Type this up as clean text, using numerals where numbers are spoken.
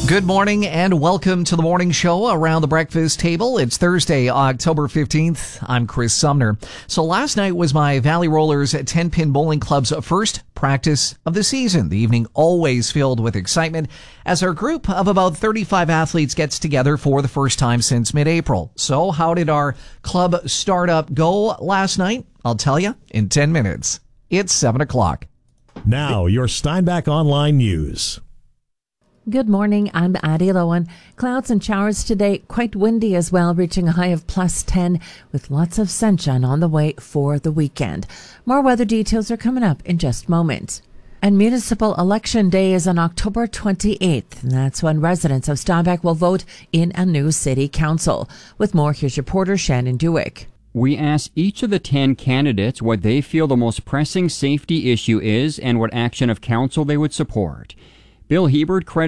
Good morning and welcome to the morning show around the breakfast table. It's Thursday, October 15th. I'm Chris Sumner. So last night was my Valley Rollers 10-Pin Bowling Club's first practice of the season. The evening always filled with excitement as our group of about 35 athletes gets together for the first time since mid-April. So how did our club startup go last night? I'll tell you in 10 minutes. It's 7 o'clock. Now, your Steinbach Online News. Good morning, I'm Addie Lowen. Clouds and showers today, quite windy as well, reaching a high of plus 10 with lots of sunshine on the way for the weekend. More weather details are coming up in just moments. And Municipal Election Day is on October 28th, and that's when residents of Steinbach will vote in a new city council. With more, here's reporter Shannon Dewick. We asked each of the 10 candidates what they feel the most pressing safety issue is and what action of council they would support. Bill Hebert